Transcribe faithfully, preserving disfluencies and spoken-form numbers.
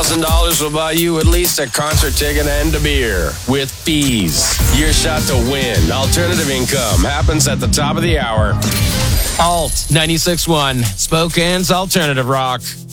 thousand dollars will buy you at least a concert ticket and a beer with fees. Your shot to win alternative income happens at the top of the hour. Alt ninety-six point one, Spokane's Alternative Rock.